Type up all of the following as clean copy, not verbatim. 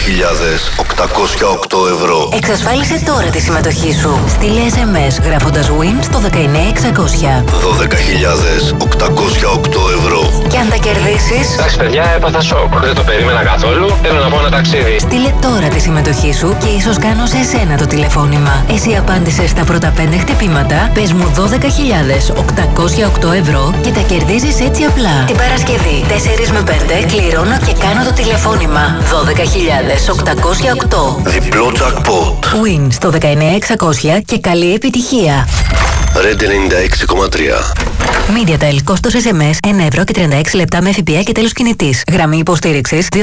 ευρώ. Εξασφάλισε τώρα τη συμμετοχή σου. Στείλε SMS γράφοντας WIN στο 19600. 12.808 ευρώ. Και αν τα κερδίσεις... Εντάξει παιδιά, έπαθα σοκ. Δεν το περίμενα καθόλου. Θέλω να πάω ένα ταξίδι. Στείλε τώρα τη συμμετοχή σου και ίσως κάνω σε εσένα το τηλεφώνημα. Εσύ απάντησες στα πρώτα 5 χτυπήματα, πες μου 12.808 ευρώ και τα κερδίζεις έτσι απλά. Την Παρασκευή 4 με 5 κληρώνω και κάνω το τηλεφώνημα. 12.808. Διπλό jackpot. WIN στο 19600 και καλή επιτυχία. Red 96,3. MediaTel, κόστος SMS 1 ευρώ και 36 λεπτά με ΦΠΑ και τέλος κινητής. Γραμμή υποστήριξης 214-214-8020.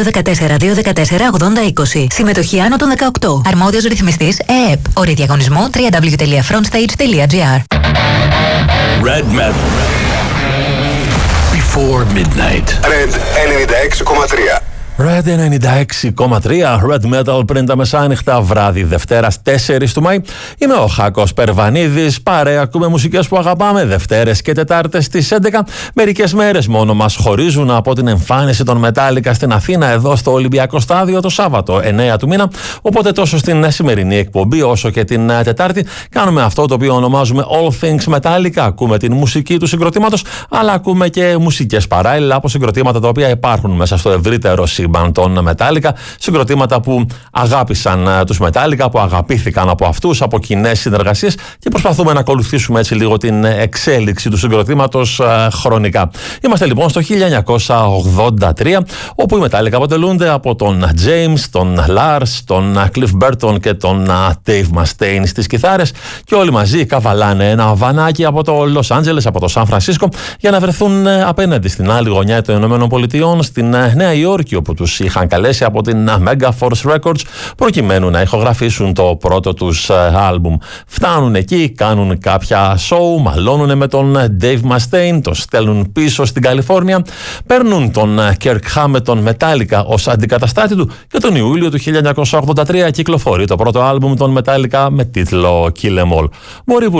Συμμετοχή άνω των 18. Αρμόδιος ρυθμιστής ΕΕΠ. Όροι διαγωνισμού www.frontstage.gr. Red Metal. Before midnight. Red 96,3. Red 96,3 Red Metal πριν τα μεσάνυχτα, βράδυ Δευτέρας 4 του Μάη. Είμαι ο Χάκος Περβανίδης. Παρέα ακούμε μουσικές που αγαπάμε Δευτέρες και Τετάρτες στις 11. Μερικές μέρες μόνο μας χωρίζουν από την εμφάνιση των Metallica στην Αθήνα, εδώ στο Ολυμπιακό Στάδιο, το Σάββατο 9 του μήνα. Οπότε τόσο στην σημερινή εκπομπή όσο και την Τετάρτη κάνουμε αυτό το οποίο ονομάζουμε All Things Metallica. Ακούμε την μουσική του συγκροτήματος, αλλά ακούμε και μουσικές παράλληλα από συγκροτήματα τα οποία υπάρχουν μέσα στο ευρύτερο σύμπαν των Metallica, συγκροτήματα που αγάπησαν τους Metallica, που αγαπήθηκαν από αυτούς, από κοινές συνεργασίες, και προσπαθούμε να ακολουθήσουμε έτσι λίγο την εξέλιξη του συγκροτήματος χρονικά. Είμαστε λοιπόν στο 1983, όπου οι Metallica αποτελούνται από τον James, τον Lars, τον Cliff Burton και τον Dave Mustaine στις κιθάρες, και όλοι μαζί καβαλάνε ένα βανάκι από το Los Angeles, από το Σαν Φρανσίσκο, για να βρεθούν απέναντι στην άλλη γωνιά των Ηνωμένων Πολιτειών, στην Νέα Υόρκη, όπου τους είχαν καλέσει από την Megaforce Records προκειμένου να ηχογραφήσουν το πρώτο τους άλμπουμ. Φτάνουν εκεί, κάνουν κάποια show, μαλώνουν με τον Dave Mustaine, το στέλνουν πίσω στην Καλιφόρνια, παίρνουν τον Kirk Hammett, τον Metallica, ως αντικαταστάτη του, και τον Ιούλιο του 1983 κυκλοφορεί το πρώτο άλμπουμ των Metallica με τίτλο Kill 'Em All.